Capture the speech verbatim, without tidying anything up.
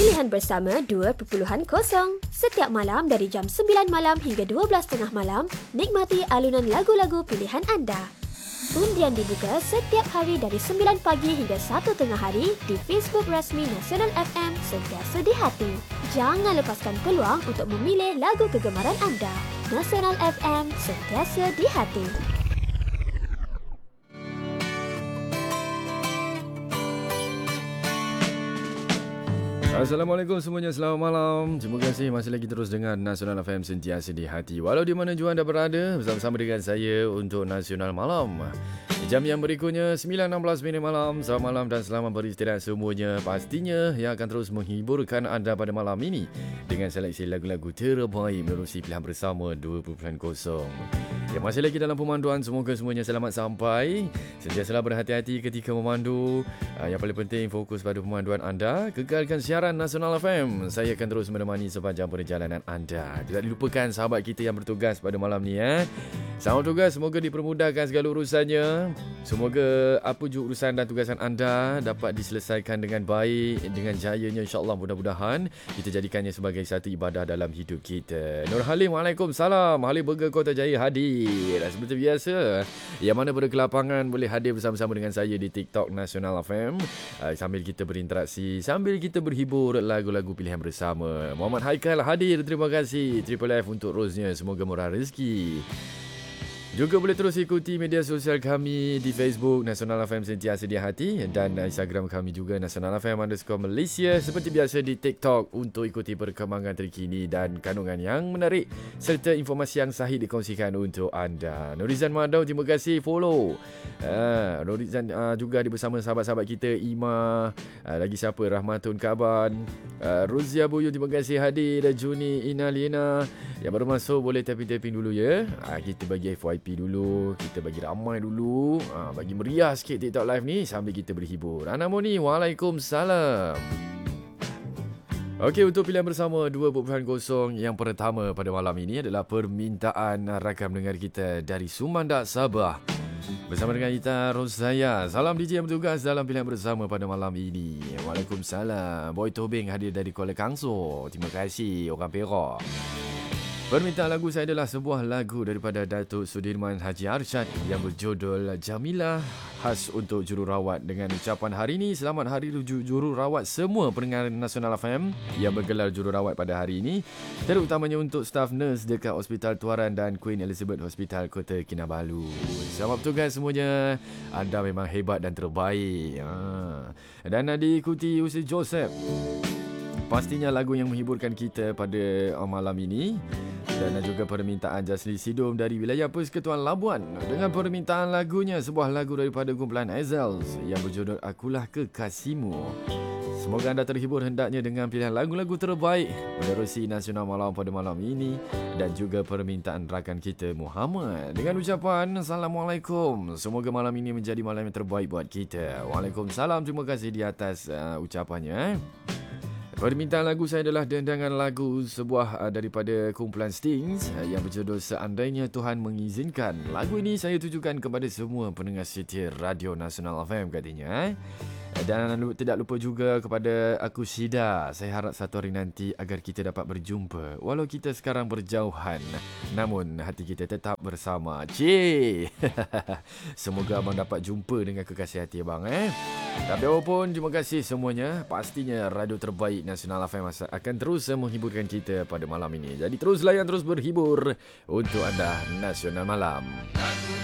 Pilihan Bersama dua titik kosong. Setiap malam dari jam sembilan malam hingga dua belas tiga puluh malam, nikmati alunan lagu-lagu pilihan anda. Undian dibuka setiap hari dari sembilan pagi hingga satu tengah hari di Facebook rasmi Nasional F M Sentiasa di Hati. Jangan lepaskan peluang untuk memilih lagu kegemaran anda. Nasional F M Sentiasa di Hati. Assalamualaikum semuanya, selamat malam. Terima kasih masih lagi terus dengar Nasional F M Sentiasa di Hati. Walau di mana jua anda berada, bersama-sama dengan saya untuk Nasional Malam. Di jam yang berikutnya, sembilan enam belas minit malam. Selamat malam dan selamat beristirahat semuanya. Pastinya yang akan terus menghiburkan anda pada malam ini dengan seleksi lagu-lagu terbaik menerusi Pilihan Bersama dua titik kosong. Ya, masih lagi dalam pemanduan, semoga semuanya selamat sampai. Sentiasalah berhati-hati ketika memandu. Yang paling penting fokus pada pemanduan anda. Kekalkan siaran Nasional F M. Saya akan terus menemani sepanjang perjalanan anda. Tidak dilupakan sahabat kita yang bertugas pada malam ni. Eh. Selamat tugas, semoga dipermudahkan segala urusannya. Semoga apa juga urusan dan tugasan anda dapat diselesaikan dengan baik, dengan jayanya, insyaAllah. Mudah-mudahan kita jadikannya sebagai satu ibadah dalam hidup kita. Nur Halim, Waalaikumsalam. Halim Burger Kota Jaya hadir. Seperti biasa, yang mana pada kelapangan boleh hadir bersama-sama dengan saya di TikTok Nasional F M. Sambil kita berinteraksi, sambil kita berhibur lagu-lagu pilihan bersama. Muhammad Haikal hadir, terima kasih. Triple F untuk rosnya, semoga murah rezeki. Juga boleh terus ikuti media sosial kami di Facebook Nasional F M Sentiasa di Hati dan Instagram kami juga Nasional F M underscore Malaysia. Seperti biasa di TikTok untuk ikuti perkembangan terkini dan kandungan yang menarik serta informasi yang sahih dikongsikan untuk anda. Nurizan Madau, terima kasih follow. Uh, Nurizan uh, juga di bersama sahabat-sahabat kita Ima, uh, lagi siapa, Rahmatun Kaban, uh, Rozia Buyu, terima kasih hadir. Dan Juni Inalina yang baru masuk boleh tapping-tapping dulu ya. Uh, kita bagi F Y P dulu, kita bagi ramai dulu, ha, bagi meriah sikit TikTok live ni sambil kita berhibur. Ana Moni, Waalaikumsalam. Okey, untuk pilihan bersama dua titik kosong yang pertama pada malam ini adalah permintaan rakan pendengar kita dari Sumandak, Sabah. Bersama dengan kita Rosaya. Salam D J yang bertugas dalam pilihan bersama pada malam ini. Waalaikumsalam. Boy Tobing hadir dari Kuala Kangso. Terima kasih orang Perak. Permintaan lagu saya adalah sebuah lagu daripada Datuk Sudirman Haji Arsyad yang berjudul Jamilah, khas untuk jururawat, dengan ucapan hari ini selamat hari jururawat semua pendengar Nasional F M yang bergelar jururawat pada hari ini, terutamanya untuk staf nurse dekat Hospital Tuaran dan Queen Elizabeth Hospital Kota Kinabalu. Selamat bertugas semuanya, anda memang hebat dan terbaik. Ha. Dan diikuti Usi Joseph. Pastinya lagu yang menghiburkan kita pada malam ini. Dan juga permintaan Jasli Sidom dari wilayah Persekutuan Labuan dengan permintaan lagunya, sebuah lagu daripada kumpulan Ezels yang berjudul Akulah Kekasihmu. Semoga anda terhibur hendaknya dengan pilihan lagu-lagu terbaik menerusi Nasional Malam pada malam ini. Dan juga permintaan rakan kita Muhammad dengan ucapan Assalamualaikum. Semoga malam ini menjadi malam yang terbaik buat kita. Waalaikumsalam, terima kasih di atas uh, ucapannya. Eh. Permintaan lagu saya adalah dendangan lagu sebuah uh, daripada kumpulan Stings uh, yang berjudul Seandainya Tuhan Mengizinkan. Lagu ini saya tujukan kepada semua pendengar setia Radio Nasional F M katanya. Eh? Dan tidak lupa juga kepada aku Syida. Saya harap satu hari nanti agar kita dapat berjumpa. Walau kita sekarang berjauhan, namun hati kita tetap bersama. Cik. Semoga abang dapat jumpa dengan kekasih hati abang. Eh? Tapi apapun, terima kasih semuanya. Pastinya radio terbaik Nasional F M akan terus menghiburkan kita pada malam ini. Jadi terus layan, terus berhibur untuk anda Nasional Malam.